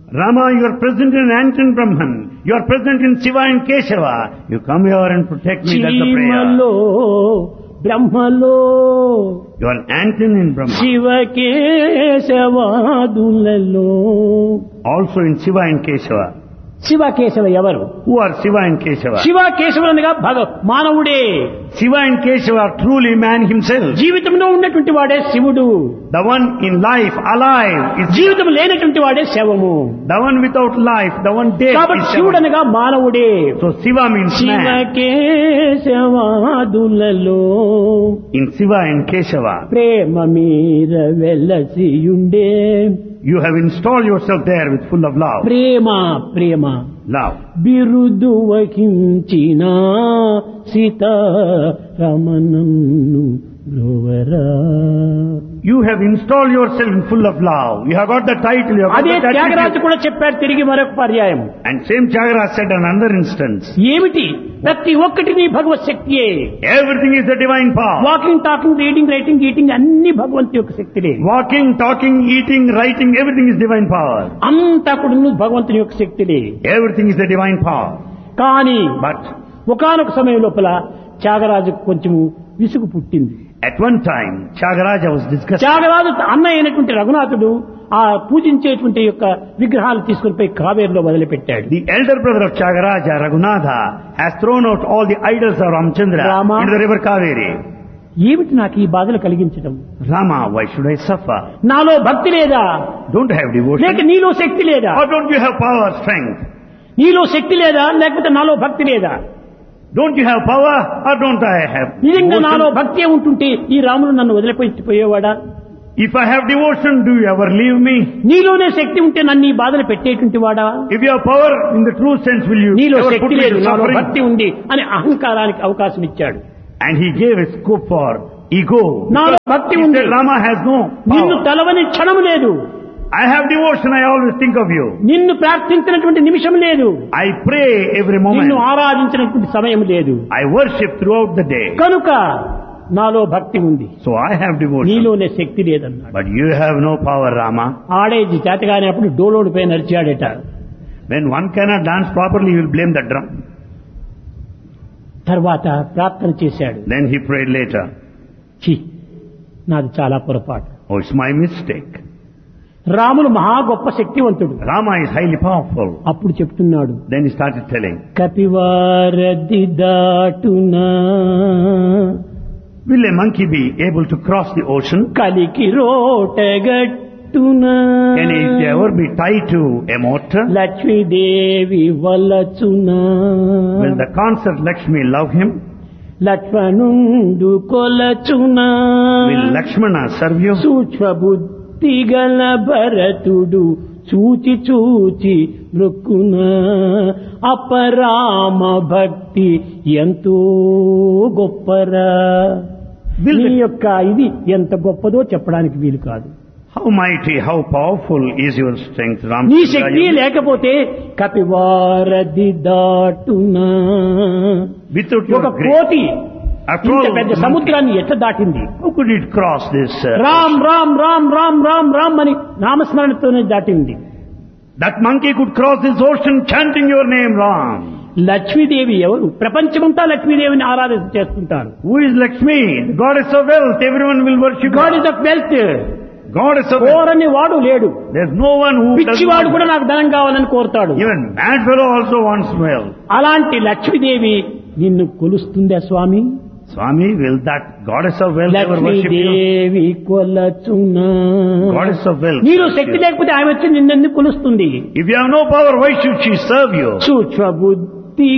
Rama, you are present in Ant and Brahman. You are present in Shiva and Keshava. You come here and protect me. That's the చీమలో prayer. బ్రహ్మలో You are an ant in Brahma. శివకేశవాదులలో Also in Shiva and Keshava. Shivakeshava ఎవరు? Who are Shiva and Keshava? శివకేశవులనగా మానవుడే. Shiva and Keshava are truly man himself. జీవితంలో ఉన్నటువంటి వాడే శివుడు. The one in life, alive, is జీవితం లేనటువంటి వాడే శవము. the one without life, the one dead కాబట్టి is Shiva. శివుడనగా మానవుడే. So Shiva means man. శివకేశవాదులలో In Shiva and Keshava, ప్రేమ మీర వెలసియుండే. you have installed yourself there with full of love. Prema Prema Love. బిరుదు వహించిన సీతారమణను బ్రోవరా. You have installed yourself in full of love. You have got the title. You have అదే got the Tyagaraju attitude. కూడా చెప్పారు తిరిగి మరొక పర్యాయం. And same Tyagaraja said in another instance. ఏమిటి? ప్రతి ఒక్కటి నీ భగవత్ శక్తియే. Everything is the divine power. Walking, talking, reading, writing, eating అన్ని భగవంతు యొక్క శక్తినే. Walking, talking, eating, writing, everything is divine power. అంతా కూడా భగవంతుని యొక్క శక్తినే. Everything is the divine power. కానీ But ఒకానొక సమయం లోపల త్యాగరాజుకు కొంచెం విసుగు పుట్టింది. at one time, Tyagaraja was discussing. Tyagaraju అన్న అయినటువంటి రఘునాథుడు ఆ పూజించేటువంటి యొక్క విగ్రహాలు తీసుకుని పోయి కావేరిలో వదిలిపెట్టాడు. The elder brother of Tyagaraja, Raghunatha, has thrown out all the idols of Ramchandra Rama. into the river Kaveri. ఏమిటి నాకు ఈ బాధలు కలిగించడం? Rama, why should I suffer? నాలో భక్తి లేదా? Don't have లేక devotion? నీలో శక్తి లేదా? Or don't you have power, strength? నీలో శక్తి లేదా లేకపోతే నాలో భక్తి లేదా? Don't you have power or don't I have నిజంగా నాలో devotion? భక్తి ఉంటుంటే ఈ రాముడు నన్ను వదిలిపోయేవాడా? If I have devotion, do you ever leave me? నీలోనే శక్తి ఉంటే నన్ను ఈ బాధలు పెట్టేటువంటి వాడా? If you have power in the true sense, will you నీలో ever put శక్తి me లేదు, to నాలో suffering? భక్తి ఉంది అని అహంకారానికి అవకాశం ఇచ్చాడు. And he gave a scope for ego. నాలో భక్తి He ఉంది, said, Rama has no నిన్ను power. తలవని క్షణం లేదు, I have devotion, I always think of you. నిన్ను ప్రార్థించినటువంటి నిమిషం లేదు, I pray every నిన్ను moment. ఆరాధించినటువంటి సమయం లేదు. I worship throughout the day. కనుక నాలో భక్తి ఉంది, So I have devotion. నీలోనే శక్తి లేదన్నాడు. But you have no power, Rama. ఆడేది చేతగానేప్పుడు డోలోడు పై నడిచాడట. When one cannot dance properly, he will blame the drum. తర్వాత ప్రార్థన చేశాడు. Then he prayed later. ఛీ, నాది చాలా పొరపాటు. Oh, it's my mistake. రాముడు మహా గొప్ప శక్తివంతుడు. Rama is highly powerful. అప్పుడు చెప్తున్నాడు, Then he started telling, కపివారది దాటునా will a monkey be able to cross the ocean? కలికి రోటగట్టునా Can it ever be tied to a mortar? Lakshmidevi వలచునా Will the concert Lakshmi love him? లక్ష్మణుండు కొలచునా Will Lakshmana serve you? సూక్ష్మ బుద్ధి గల భరతుడు చూచి చూచి మృక్కునా అపరామ భక్తి ఎంతో గొప్పరా. Will నీ the- యొక్క ఇది ఎంత గొప్పదో చెప్పడానికి వీలు కాదు. How mighty, how powerful is your strength, Ram. నీ శక్తి లేకపోతే కపివారది దాటునా. Without ఒక your grace, కోటి after ఇంత all, పెద్ద సముద్రాన్ని ఎట్లా దాటింది? how could it cross this? Ram Ram Ram Ram Ram Ram అని నామస్మరణతోనే దాటింది. That monkey could cross this ocean chanting your name, Ram. Lakshmidevi ఎవరు? ప్రపంచమంతా లక్ష్మీదేవిని ఆరాధన చేస్తుంటారు. Who is Lakshmi? The goddess of wealth. Everyone will worship God her. Is of wealth. Goddess of wealth. కోరని వాడు లేడు. There's no one who does పిచ్చివాడు not. కూడా నాకు ధనం కావాలని కోరుతాడు. Even mad fellow also wants wealth. అలాంటి లక్ష్మీదేవి నిన్ను కొలుస్తుందా స్వామి? Swami, will that goddess of wealth ever worship you? Lakshmidevi కొలచునా. Goddess of wealth. నీలో శక్తి లేకపోతే ఆమె వచ్చి నిన్నెందుకు కొలుస్తుంది? If you have no power, why should she serve you? సూక్ష్మ బుద్ధి